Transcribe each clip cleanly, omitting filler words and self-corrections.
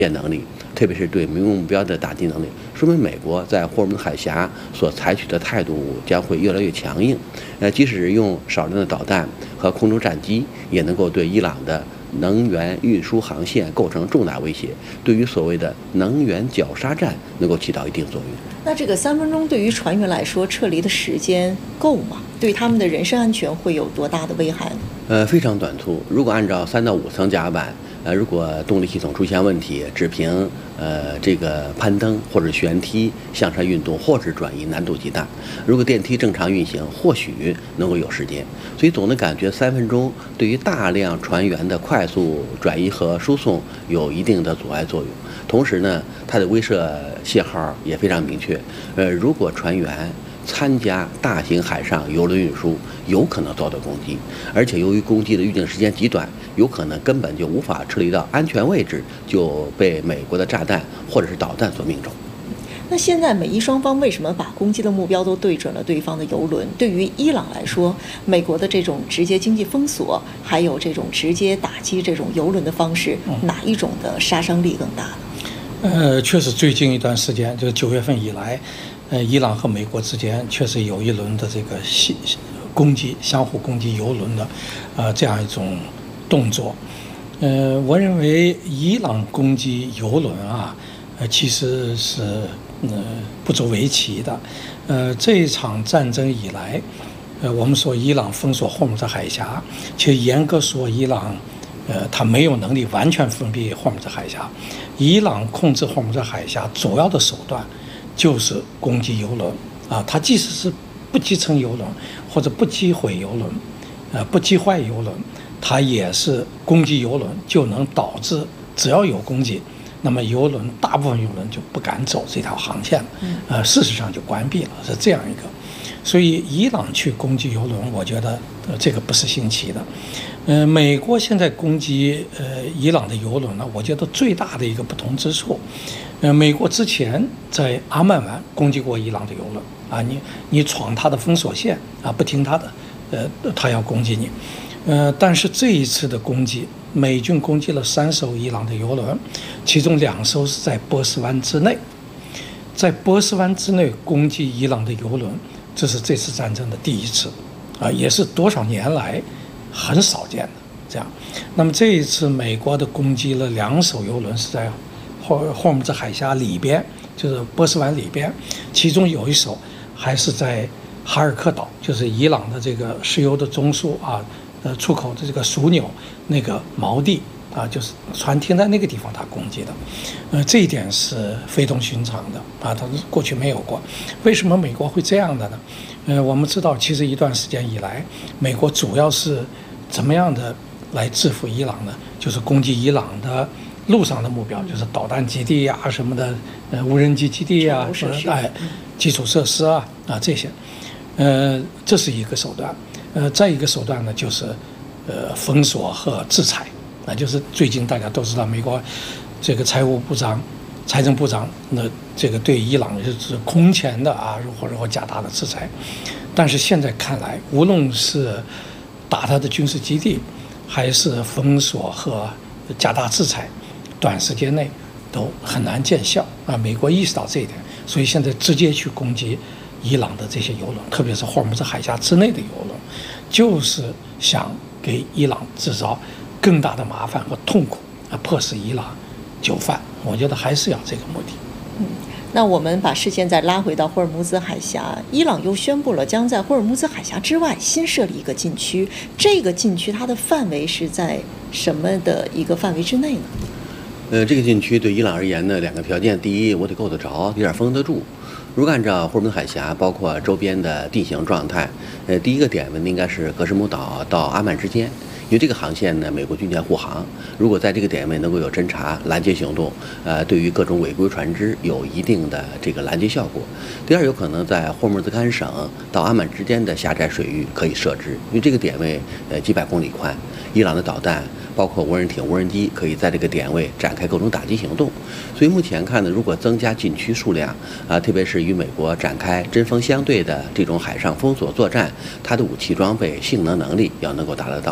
能力，特别是对民用目标的打击能力，说明美国在霍尔木兹海峡所采取的态度将会越来越强硬。即使用少量的导弹和空中战机，也能够对伊朗的能源运输航线构成重大威胁，对于所谓的能源绞杀战能够起到一定作用。 那这个3分钟对于船员来说，撤离的时间够吗？对他们的人身安全会有多大的危害呢？ 非常短促。如果按照3到5层甲板，如果动力系统出现问题，只凭这个攀登或者旋梯向上运动或者转移难度极大。如果电梯正常运行，或许能够有时间。所以总的感觉3分钟对于大量船员的快速转移和输送有一定的阻碍作用。同时呢，它的威慑信号也非常明确。如果船员参加大型海上邮轮运输，有可能遭到攻击，而且由于攻击的预定时间极短，有可能根本就无法撤离到安全位置，就被美国的炸弹或者是导弹所命中。 那现在美伊双方为什么把攻击的目标都对准了对方的邮轮？对于伊朗来说，美国的这种直接经济封锁，还有这种直接打击这种邮轮的方式，哪一种的杀伤力更大呢？ 确实最近一段时间，就是9月份以来，伊朗和美国之间确实有一轮的这个相互攻击邮轮的这样一种动作。我认为伊朗攻击邮轮其实是不足为奇的。这一场战争以来，我们说伊朗封锁霍尔木兹海峡，其实严格说伊朗它没有能力完全封闭霍尔木兹海峡。伊朗控制霍尔木兹海峡主要的手段就是攻击邮轮它即使是不击沉邮轮或者不击毁邮轮，不击坏邮轮，它也是攻击邮轮就能导致只要有攻击，那么大部分邮轮就不敢走这条航线了，事实上就关闭了，是这样一个。所以伊朗去攻击邮轮，我觉得这个不是新奇的。美国现在攻击伊朗的邮轮呢，我觉得最大的一个不同之处，美国之前在阿曼湾攻击过伊朗的邮轮你闯他的封锁线不听他的，他要攻击你。但是这一次的攻击，美军攻击了3艘伊朗的邮轮，其中2艘是在波斯湾之内，在波斯湾之内攻击伊朗的邮轮，这是这次战争的第一次也是多少年来很少见的这样。那么这一次美国的攻击了2艘邮轮是在霍尔木兹海峡里边，就是波斯湾里边，其中有一艘还是在哈尔克岛，就是伊朗的这个石油的中枢出口的这个枢纽那个锚地就是船停在那个地方它攻击的，这一点是非同寻常的它过去没有过。为什么美国会这样的呢？我们知道其实一段时间以来，美国主要是怎么样的来制服伊朗呢？就是攻击伊朗的陆上的目标，就是导弹基地什么的，无人机基地基础设施这些，这是一个手段。再一个手段呢，就是封锁和制裁。就是最近大家都知道，美国这个财政部长这个对伊朗就是空前的或者加大的制裁。但是现在看来，无论是打他的军事基地，还是封锁和加大制裁，短时间内都很难见效美国意识到这一点，所以现在直接去攻击伊朗的这些油轮，特别是霍尔木兹海峡之内的油轮，就是想给伊朗制造更大的麻烦和痛苦迫使伊朗就范。我觉得还是要这个目的。 那我们把视线再拉回到霍尔木兹海峡，伊朗又宣布了将在霍尔木兹海峡之外新设立一个禁区，这个禁区它的范围是在什么的一个范围之内呢？ 这个禁区对伊朗而言呢，2个条件：第一，我得够得着，有点封得住。如果按照霍尔木兹海峡包括周边的地形状态，第一个点应该是格什木岛到阿曼之间。因为这个航线呢，美国军舰护航，如果在这个点位能够有侦察拦截行动，对于各种违规船只有一定的这个拦截效果。第二，有可能在霍尔木兹干省到阿曼之间的狭窄水域可以设置，因为这个点位几百公里宽，伊朗的导弹包括无人艇、无人机可以在这个点位展开各种打击行动。所以目前看呢，如果增加禁区数量特别是与美国展开针锋相对的这种海上封锁作战，它的武器装备、性能能力要能够达得到。同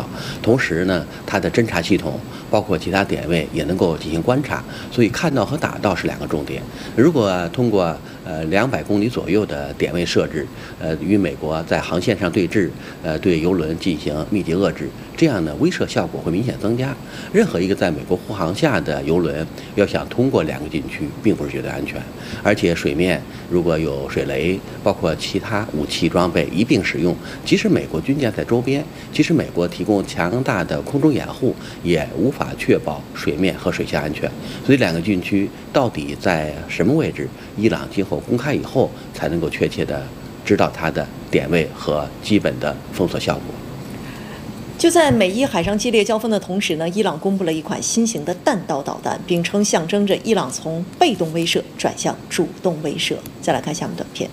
同时呢，它的侦察系统包括其他点位也能够进行观察，所以看到和打到是两个重点。如果通过200公里左右的点位设置，与美国在航线上对峙，对油轮进行密集遏制，这样呢威慑效果会明显增加。任何一个在美国护航下的油轮要想通过2个禁区，并不是绝对安全，而且水面如果有水雷，包括其他武器装备一并使用，即使美国军舰在周边，即使美国提供强大的空中掩护，也无法确保水面和水下安全。所以2个禁区到底在什么位置，伊朗今后公开以后才能够确切的知道它的点位和基本的封锁效果。 就在美伊海上激烈交锋的同时呢，伊朗公布了一款新型的弹道导弹，并称象征着伊朗从被动威慑转向主动威慑。再来看下面短片。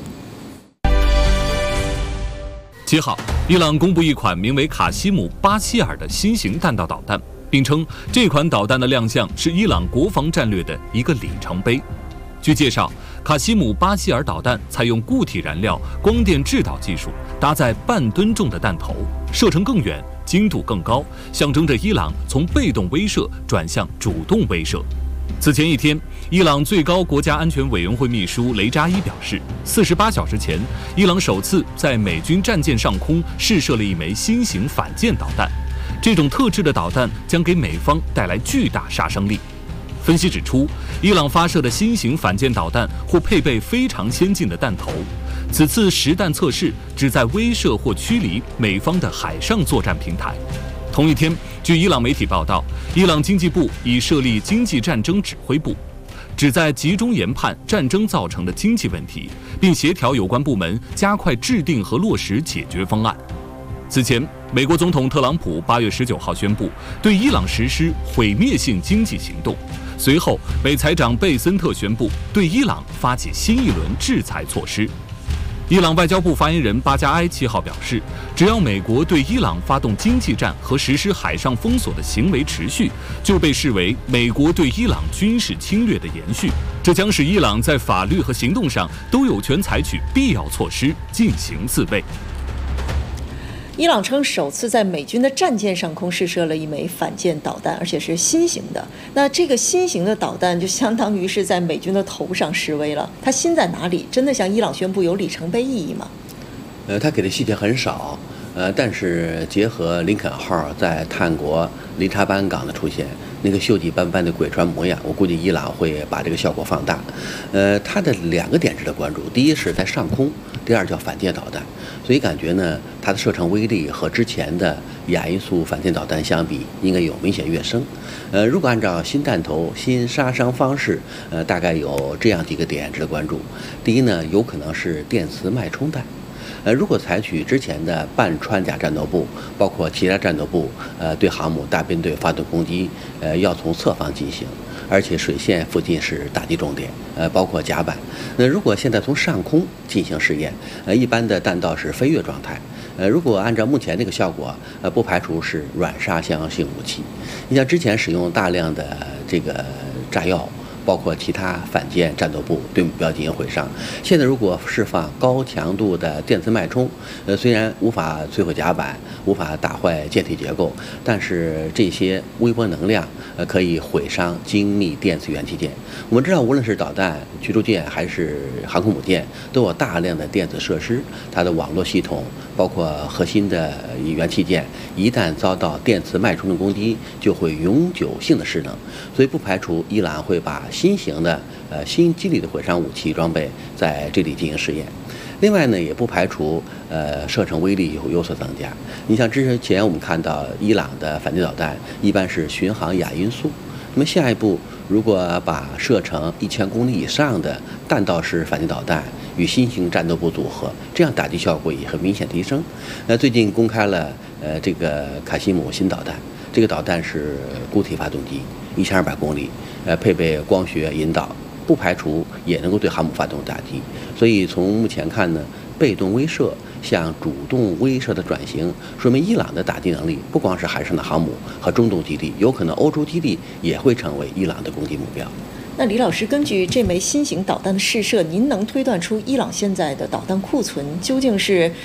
7号，伊朗公布一款名为卡西姆巴希尔的新型弹道导弹，并称这款导弹的亮相是伊朗国防战略的一个里程碑。据介绍，卡西姆巴希尔导弹采用固体燃料光电制导技术，搭载半吨重的弹头，射程更远，精度更高，象征着伊朗从被动威慑转向主动威慑。此前一天，伊朗最高国家安全委员会秘书雷扎伊表示，48小时前，伊朗首次在美军战舰上空试射了一枚新型反舰导弹。这种特制的导弹将给美方带来巨大杀伤力。分析指出，伊朗发射的新型反舰导弹或配备非常先进的弹头。此次实弹测试旨在威慑或驱离美方的海上作战平台。同一天，据伊朗媒体报道，伊朗经济部已设立经济战争指挥部，旨在集中研判战争造成的经济问题，并协调有关部门加快制定和落实解决方案。此前，美国总统特朗普8月19号宣布对伊朗实施毁灭性经济行动。随后，美财长贝森特宣布对伊朗发起新一轮制裁措施。伊朗外交部发言人巴加埃7号表示，只要美国对伊朗发动经济战和实施海上封锁的行为持续，就被视为美国对伊朗军事侵略的延续，这将使伊朗在法律和行动上都有权采取必要措施进行自卫。 伊朗称首次在美军的战舰上空试射了一枚反舰导弹，而且是新型的。那这个新型的导弹就相当于是在美军的头上示威了。它新在哪里？真的向伊朗宣布有里程碑意义吗？ 它给的细节很少，但是结合林肯号在泰国黎查班港的出现，那个锈迹斑斑的鬼船模样，我估计伊朗会把这个效果放大。它的2个点值得关注，第一是在上空，第二叫反舰导弹。所以感觉呢，它的射程威力和之前的亚音速反舰导弹相比，应该有明显跃升。如果按照新弹头、新杀伤方式，大概有这样几个点值得关注。第一呢，有可能是电磁脉冲弹。如果采取之前的半穿甲战斗部，包括其他战斗部，对航母大编队发动攻击，要从侧方进行，而且水线附近是打击重点，包括甲板。那如果现在从上空进行试验，一般的弹道是飞跃状态。如果按照目前这个效果，不排除是软杀伤性武器。你像之前使用大量的这个炸药，包括其他反舰战斗部对目标进行毁伤。现在如果释放高强度的电磁脉冲，虽然无法摧毁甲板，无法打坏舰体结构，但是这些微波能量可以毁伤精密电子元器件。我们知道，无论是导弹、驱逐舰还是航空母舰，都有大量的电子设施，它的网络系统包括核心的元器件，一旦遭到电磁脉冲的攻击，就会永久性的失能。所以不排除伊朗会把新型的新机理的毁伤武器装备在这里进行试验。另外呢，也不排除射程威力有所增加。你像之前我们看到伊朗的反舰导弹一般是巡航亚音速，那么下一步如果把射程1000公里以上的弹道式反舰导弹与新型战斗部组合，这样打击效果也会明显提升。最近公开了这个卡西姆新导弹，这个导弹是固体发动机，1200公里，配备光学引导，不排除也能够对航母发动打击。所以从目前看呢，被动威慑向主动威慑的转型，说明伊朗的打击能力不光是海上的航母和中东基地，有可能欧洲基地也会成为伊朗的攻击目标。 那李老师，根据这枚新型导弹的试射，您能推断出伊朗现在的导弹库存究竟是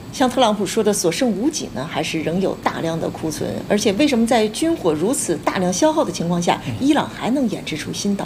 像特朗普说的所剩无几呢，还是仍有大量的库存？而且为什么在军火如此大量消耗的情况下，伊朗还能研制出新导